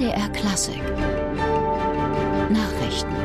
MDR Klassik Nachrichten.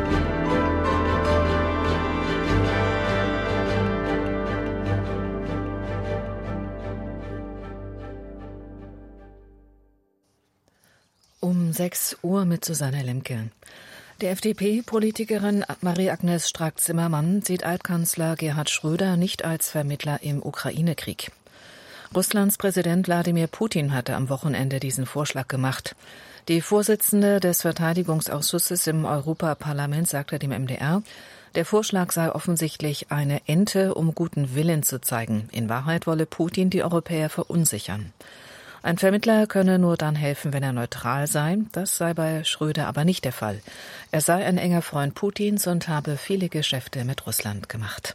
Um 6 Uhr mit Susanne Lemke. Die FDP-Politikerin Marie-Agnes Strack-Zimmermann sieht Altkanzler Gerhard Schröder nicht als Vermittler im Ukraine-Krieg. Russlands Präsident Wladimir Putin hatte am Wochenende diesen Vorschlag gemacht. Die Vorsitzende des Verteidigungsausschusses im Europaparlament sagte dem MDR, der Vorschlag sei offensichtlich eine Ente, um guten Willen zu zeigen. In Wahrheit wolle Putin die Europäer verunsichern. Ein Vermittler könne nur dann helfen, wenn er neutral sei. Das sei bei Schröder aber nicht der Fall. Er sei ein enger Freund Putins und habe viele Geschäfte mit Russland gemacht.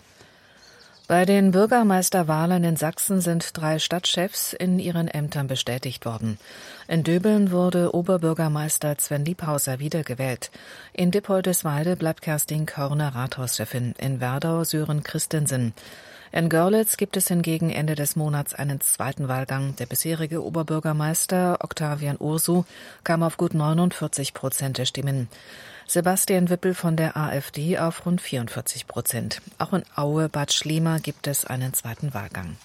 Bei den Bürgermeisterwahlen in Sachsen sind 3 Stadtchefs in ihren Ämtern bestätigt worden. In Döbeln wurde Oberbürgermeister Sven Liebhauser wiedergewählt. In Dippoldeswalde bleibt Kerstin Körner Rathauschefin, in Werdau Sören Christensen. In Görlitz gibt es hingegen Ende des Monats einen zweiten Wahlgang. Der bisherige Oberbürgermeister Octavian Ursu kam auf gut 49% der Stimmen. Sebastian Wippel von der AfD auf rund 44%. Auch in Aue-Bad Schliemer gibt es einen zweiten Wahlgang.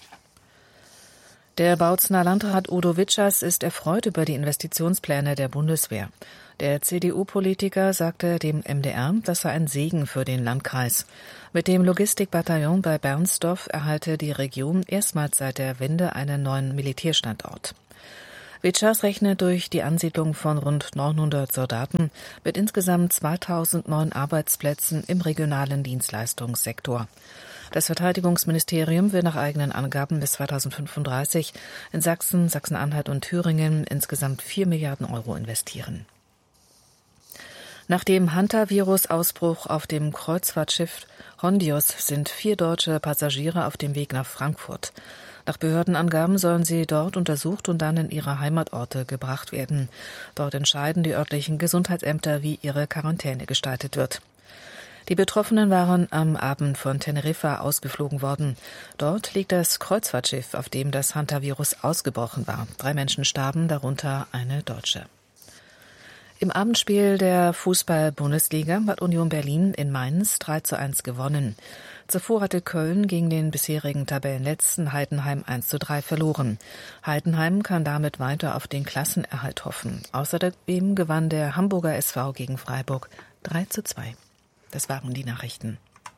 Der Bautzener Landrat Udo Witschers ist erfreut über die Investitionspläne der Bundeswehr. Der CDU-Politiker sagte dem MDR, das sei ein Segen für den Landkreis. Mit dem Logistikbataillon bei Bernsdorf erhalte die Region erstmals seit der Wende einen neuen Militärstandort. Witschers rechnet durch die Ansiedlung von rund 900 Soldaten mit insgesamt 2000 neuen Arbeitsplätzen im regionalen Dienstleistungssektor. Das Verteidigungsministerium will nach eigenen Angaben bis 2035 in Sachsen, Sachsen-Anhalt und Thüringen insgesamt 4 Milliarden Euro investieren. Nach dem Hantavirus-Ausbruch auf dem Kreuzfahrtschiff Hondios sind 4 deutsche Passagiere auf dem Weg nach Frankfurt. Nach Behördenangaben sollen sie dort untersucht und dann in ihre Heimatorte gebracht werden. Dort entscheiden die örtlichen Gesundheitsämter, wie ihre Quarantäne gestaltet wird. Die Betroffenen waren am Abend von Teneriffa ausgeflogen worden. Dort liegt das Kreuzfahrtschiff, auf dem das Hantavirus ausgebrochen war. 3 Menschen starben, darunter eine Deutsche. Im Abendspiel der Fußball-Bundesliga hat Union Berlin in Mainz 3:1 gewonnen. Zuvor hatte Köln gegen den bisherigen Tabellenletzten Heidenheim 1:3 verloren. Heidenheim kann damit weiter auf den Klassenerhalt hoffen. Außerdem gewann der Hamburger SV gegen Freiburg 3:2. Das waren die Nachrichten.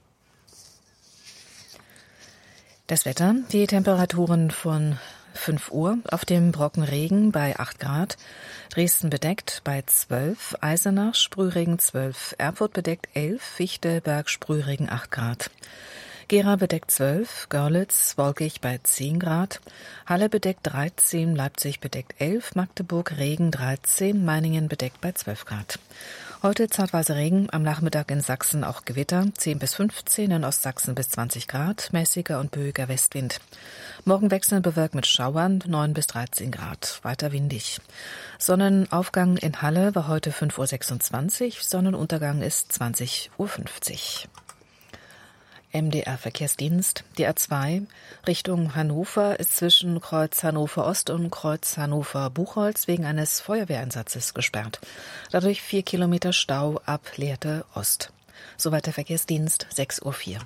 Das Wetter, die Temperaturen von 5 Uhr, auf dem Brocken Regen bei 8 Grad, Dresden bedeckt bei 12, Eisenach Sprühregen 12, Erfurt bedeckt 11, Fichtelberg Sprühregen 8 Grad. Gera bedeckt 12, Görlitz wolkig bei 10 Grad, Halle bedeckt 13, Leipzig bedeckt 11, Magdeburg Regen 13, Meiningen bedeckt bei 12 Grad. Heute zeitweise Regen, am Nachmittag in Sachsen auch Gewitter, 10 bis 15, in Ostsachsen bis 20 Grad, mäßiger und böiger Westwind. Morgen wechselnd bewölkt mit Schauern, 9 bis 13 Grad, weiter windig. Sonnenaufgang in Halle war heute 5:26 Uhr, Sonnenuntergang ist 20:50 Uhr. MDR Verkehrsdienst. Die A2 Richtung Hannover ist zwischen Kreuz Hannover Ost und Kreuz Hannover Buchholz wegen eines Feuerwehreinsatzes gesperrt. Dadurch 4 Kilometer Stau ab Lehrte Ost. Soweit der Verkehrsdienst, 6:04 Uhr.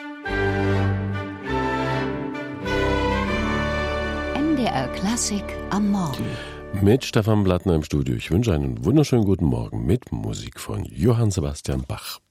MDR Klassik am Morgen. Mit Stefan Blattner im Studio. Ich wünsche einen wunderschönen guten Morgen mit Musik von Johann Sebastian Bach.